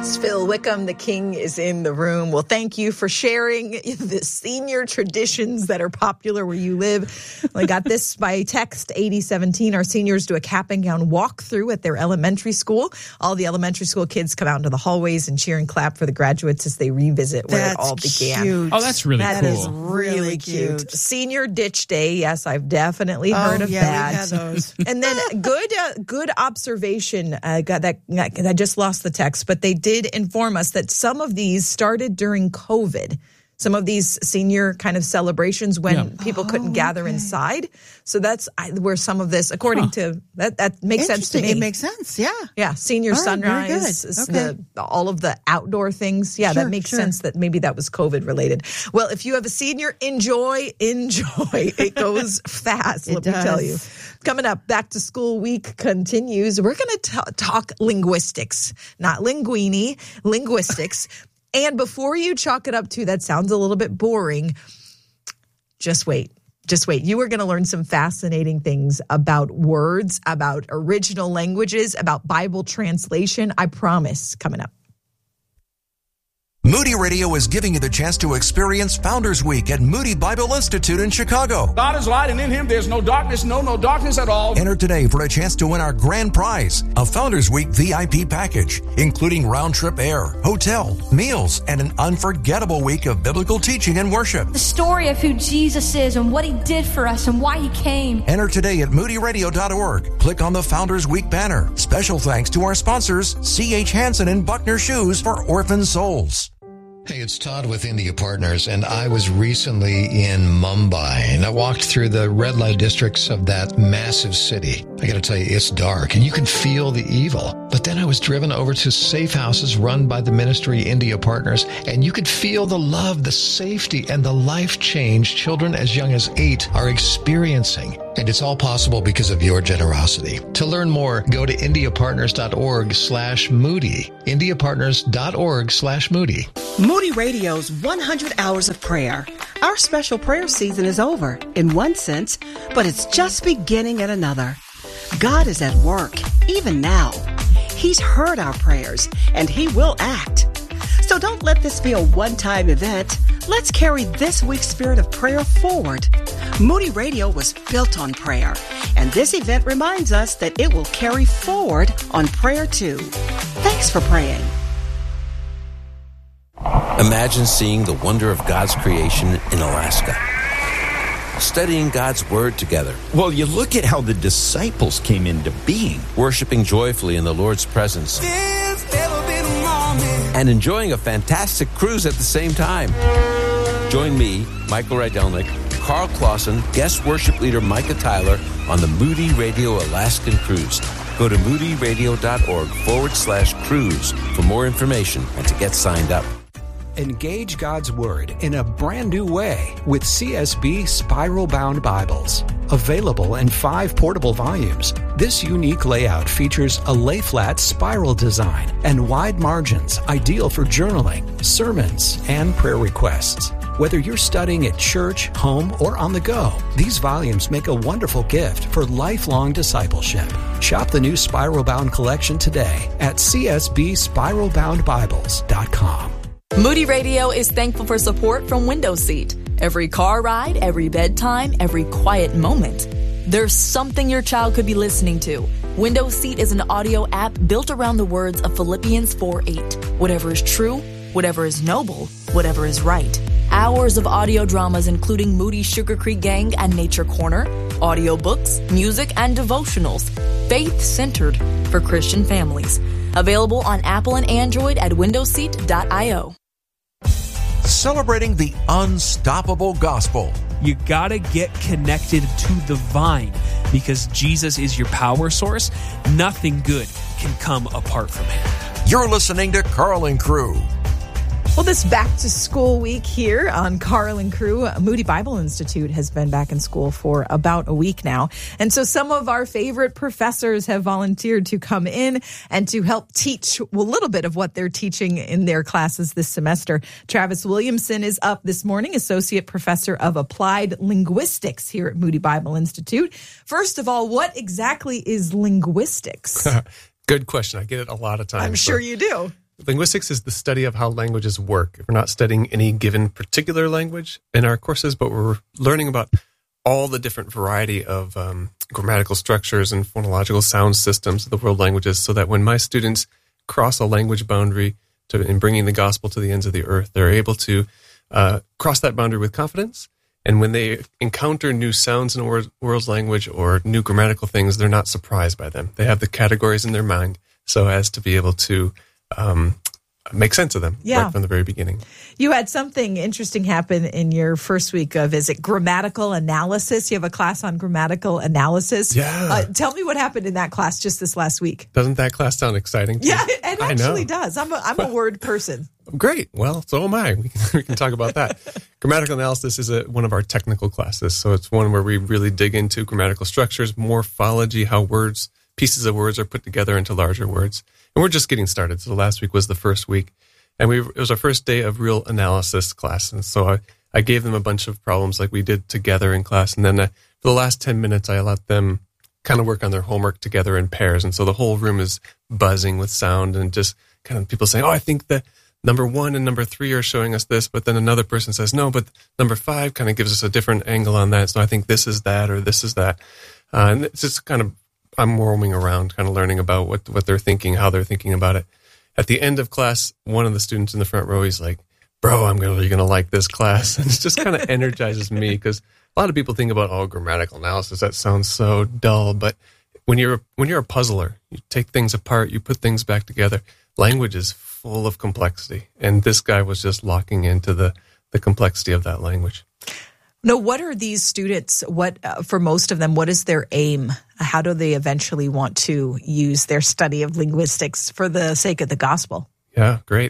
It's Phil Wickham. The king is in the room. Well, thank you for sharing the senior traditions that are popular where you live. I got this by text, 8017. Our seniors do a cap and gown walkthrough at their elementary school. All the elementary school kids come out into the hallways and cheer and clap for the graduates as they revisit where it all began. Cute. Oh, that's really cool. That is really cute. Senior ditch day. Yes, I've definitely heard of that. We had those. And then good observation. I just lost the text, but they did inform us that some of these started during COVID. Some of these senior kind of celebrations when people couldn't gather inside. So that's where some of this, according to, that makes sense to me. It makes sense, yeah. Yeah, senior All right, sunrise, very good. all of the outdoor things. Yeah, that makes sense that maybe that was COVID related. Well, if you have a senior, enjoy. It goes fast, let me tell you. Coming up, back to school week continues. We're going to talk linguistics, not linguini, linguistics. And before you chalk it up to that sounds a little bit boring, just wait. You are going to learn some fascinating things about words, about original languages, about Bible translation. I promise, coming up. Moody Radio is giving you the chance to experience Founders Week at Moody Bible Institute in Chicago. God is light, and in him there's no darkness, no darkness at all. Enter today for a chance to win our grand prize, a Founders Week VIP package, including round-trip air, hotel, meals, and an unforgettable week of biblical teaching and worship. The story of who Jesus is and what he did for us and why he came. Enter today at moodyradio.org. Click on the Founders Week banner. Special thanks to our sponsors, C.H. Hansen and Buckner Shoes for Orphan Souls. Hey, it's Todd with India Partners, and I was recently in Mumbai, and I walked through the red light districts of that massive city. I gotta tell you, it's dark, and you can feel the evil. But then I was driven over to safe houses run by the ministry India Partners, and you could feel the love, the safety, and the life change children as young as 8 are experiencing. And it's all possible because of your generosity. To learn more, go to indiapartners.org/Moody. indiapartners.org/Moody. Moody Radio's 100 Hours of Prayer. Our special prayer season is over, in one sense, but it's just beginning in another. God is at work, even now. He's heard our prayers, and he will act. So don't let this be a one-time event. Let's carry this week's spirit of prayer forward. Moody Radio was built on prayer, and this event reminds us that it will carry forward on prayer too. Thanks for praying. Imagine seeing the wonder of God's creation in Alaska. Studying God's Word together. Well, you look at how the disciples came into being. Worshiping joyfully in the Lord's presence. And enjoying a fantastic cruise at the same time. Join me, Michael Rydelnik, Carl Clausen, guest worship leader Micah Tyler on the Moody Radio Alaskan Cruise. Go to moodyradio.org/cruise for more information and to get signed up. Engage God's Word in a brand new way with CSB Spiral Bound Bibles. Available in 5 portable volumes, this unique layout features a lay-flat spiral design and wide margins, ideal for journaling, sermons, and prayer requests. Whether you're studying at church, home, or on the go, these volumes make a wonderful gift for lifelong discipleship. Shop the new Spiral Bound collection today at csbspiralboundbibles.com. Moody Radio is thankful for support from Window Seat. Every car ride, every bedtime, every quiet moment. There's something your child could be listening to. Window Seat is an audio app built around the words of Philippians 4:8. Whatever is true, whatever is noble, whatever is right. Hours of audio dramas including Moody Sugar Creek Gang and Nature Corner, audiobooks, music, and devotionals. Faith-centered for Christian families. Available on Apple and Android at windowseat.io. Celebrating the unstoppable gospel. You gotta get connected to the vine because Jesus is your power source. Nothing good can come apart from him. You're listening to Carl and Crew. Well, this back-to-school week here on Carl and Crew, Moody Bible Institute has been back in school for about a week now. And so some of our favorite professors have volunteered to come in and to help teach a little bit of what they're teaching in their classes this semester. Travis Williamson is up this morning, Associate Professor of Applied Linguistics here at Moody Bible Institute. First of all, what exactly is linguistics? Good question. I get it a lot of times. I'm sure you do. linguistics is the study of how languages work. We're not studying any given particular language in our courses, but we're learning about all the different variety of grammatical structures and phonological sound systems of the world languages, so that when my students cross a language boundary in bringing the gospel to the ends of the earth, they're able to cross that boundary with confidence. And when they encounter new sounds in a world's language or new grammatical things, they're not surprised by them. They have the categories in their mind so as to be able to make sense of them right from the very beginning. You had something interesting happen in your first week of, is it grammatical analysis? You have a class on grammatical analysis. Yeah. Tell me what happened in that class just this last week. Doesn't that class sound exciting? Yeah, it actually does. I'm a word person. Great. Well, so am I. We can talk about that. Grammatical analysis is one of our technical classes. So it's one where we really dig into grammatical structures, morphology, how pieces of words are put together into larger words. And we're just getting started. So last week was the first week. And it was our first day of real analysis class. And so I gave them a bunch of problems like we did together in class. And then for the last 10 minutes, I let them kind of work on their homework together in pairs. And so the whole room is buzzing with sound and just kind of people saying, I think that number 1 and number 3 are showing us this. But then another person says, no, but number 5 kind of gives us a different angle on that. So I think this is that or this is that. And it's just kind of, I'm roaming around, kind of learning about what they're thinking, how they're thinking about it. At the end of class, one of the students in the front row, he's like, bro, I'm really going to like this class. And it just kind of energizes me because a lot of people think about, grammatical analysis, that sounds so dull. But when you're a puzzler, you take things apart, you put things back together. Language is full of complexity. And this guy was just locking into the complexity of that language. Now, what are these students, for most of them, what is their aim? How do they eventually want to use their study of linguistics for the sake of the gospel? Yeah, great.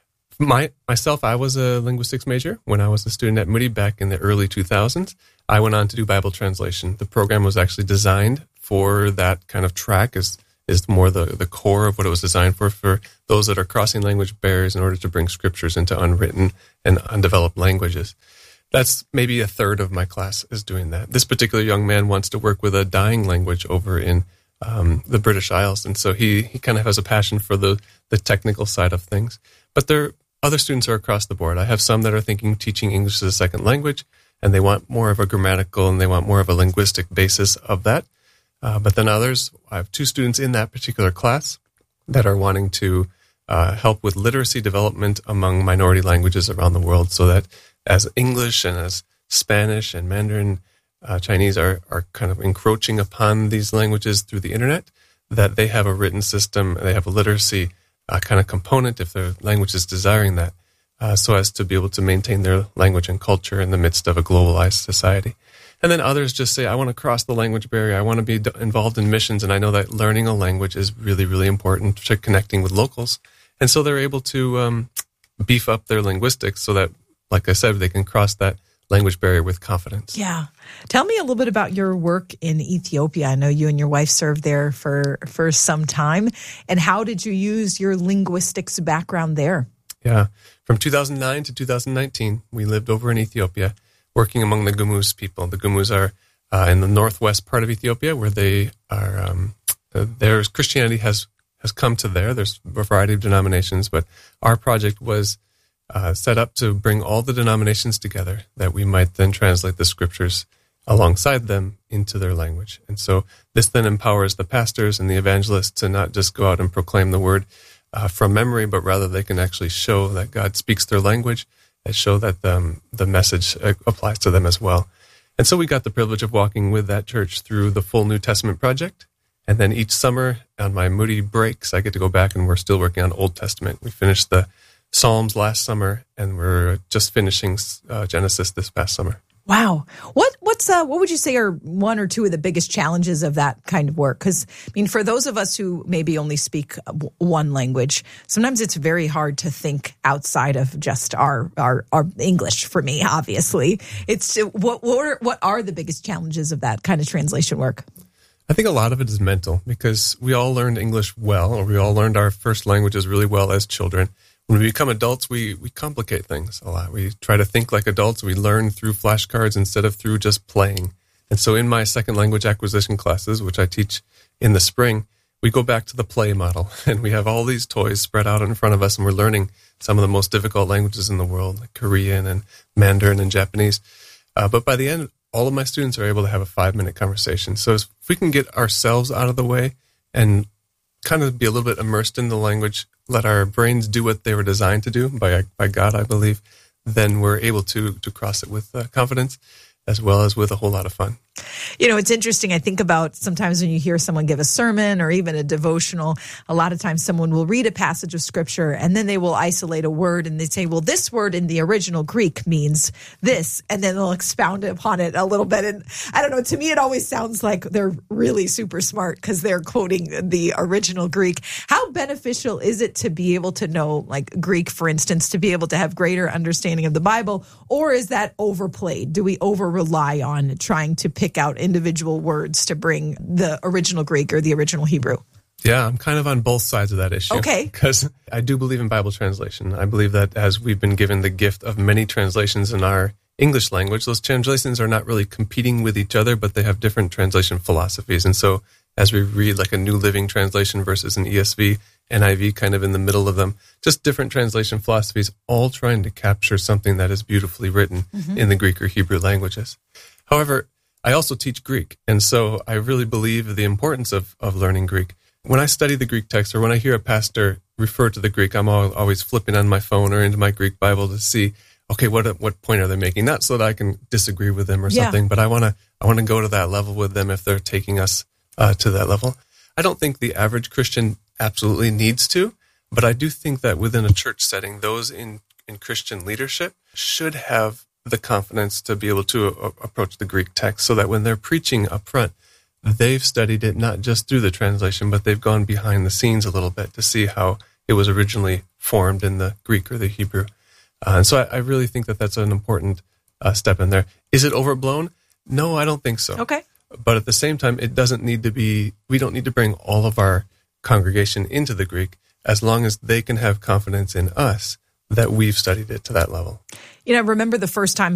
Myself, I was a linguistics major when I was a student at Moody back in the early 2000s. I went on to do Bible translation. The program was actually designed for that kind of track, is more the core of what it was designed for those that are crossing language barriers in order to bring scriptures into unwritten and undeveloped languages. That's maybe a third of my class is doing that. This particular young man wants to work with a dying language over in the British Isles, and so he kind of has a passion for the technical side of things. But other students are across the board. I have some that are thinking teaching English as a second language, and they want more of a grammatical and they want more of a linguistic basis of that. But then others, I have 2 students in that particular class that are wanting to help with literacy development among minority languages around the world, so that as English and as Spanish and Mandarin Chinese are kind of encroaching upon these languages through the internet, that they have a written system, they have a literacy kind of component if their language is desiring that, so as to be able to maintain their language and culture in the midst of a globalized society. And then others just say, I want to cross the language barrier, I want to be involved in missions, and I know that learning a language is really, really important to connecting with locals. And so they're able to beef up their linguistics so that, like I said, they can cross that language barrier with confidence. Yeah. Tell me a little bit about your work in Ethiopia. I know you and your wife served there for some time. And how did you use your linguistics background there? Yeah. From 2009 to 2019, we lived over in Ethiopia, working among the Gumuz people. The Gumuz are in the northwest part of Ethiopia, where they are. There's Christianity has come to there. There's a variety of denominations, but our project was set up to bring all the denominations together, that we might then translate the scriptures alongside them into their language. And so this then empowers the pastors and the evangelists to not just go out and proclaim the word from memory, but rather they can actually show that God speaks their language and show that the message applies to them as well. And so we got the privilege of walking with that church through the full New Testament project. And then each summer on my Moody breaks, I get to go back and we're still working on Old Testament. We finished the Psalms last summer, and we're just finishing Genesis this past summer. Wow. What would you say are 1 or 2 of the biggest challenges of that kind of work? Because, I mean, for those of us who maybe only speak one language, sometimes it's very hard to think outside of just our English. For me, obviously, it's what are the biggest challenges of that kind of translation work? I think a lot of it is mental, because we all learned English well, or we all learned our first languages really well as children. When we become adults, we complicate things a lot. We try to think like adults. We learn through flashcards instead of through just playing. And so in my second language acquisition classes, which I teach in the spring, we go back to the play model, and we have all these toys spread out in front of us, and we're learning some of the most difficult languages in the world, like Korean and Mandarin and Japanese. But by the end, all of my students are able to have a 5-minute conversation. So if we can get ourselves out of the way and kind of be a little bit immersed in the language, let our brains do what they were designed to do by God, I believe, then we're able to cross it with confidence as well as with a whole lot of fun. You know, it's interesting. I think about sometimes when you hear someone give a sermon or even a devotional, a lot of times someone will read a passage of scripture and then they will isolate a word and they say, well, this word in the original Greek means this, and then they'll expound upon it a little bit. And I don't know, to me, it always sounds like they're really super smart because they're quoting the original Greek. How beneficial is it to be able to know, like Greek, for instance, to be able to have greater understanding of the Bible, or is that overplayed? Do we over-rely on trying to pick out individual words to bring the original Greek or the original Hebrew? Yeah, I'm kind of on both sides of that issue. Okay. Because I do believe in Bible translation. I believe that as we've been given the gift of many translations in our English language, those translations are not really competing with each other, but they have different translation philosophies. And so as we read like a New Living Translation versus an ESV, NIV kind of in the middle of them, just different translation philosophies, all trying to capture something that is beautifully written in the Greek or Hebrew languages. However, I also teach Greek, and so I really believe the importance of learning Greek. When I study the Greek text or when I hear a pastor refer to the Greek, I'm always flipping on my phone or into my Greek Bible to see, okay, what point are they making? Not so that I can disagree with them or something, but I want to go to that level with them if they're taking us to that level. I don't think the average Christian absolutely needs to, but I do think that within a church setting, those in Christian leadership should have the confidence to be able to approach the Greek text so that when they're preaching up front, they've studied it not just through the translation, but they've gone behind the scenes a little bit to see how it was originally formed in the Greek or the Hebrew. And so I really think that that's an important step in there. Is it overblown? No, I don't think so. Okay. But at the same time, we don't need to bring all of our congregation into the Greek as long as they can have confidence in us that we've studied it to that level. You know, I remember the first time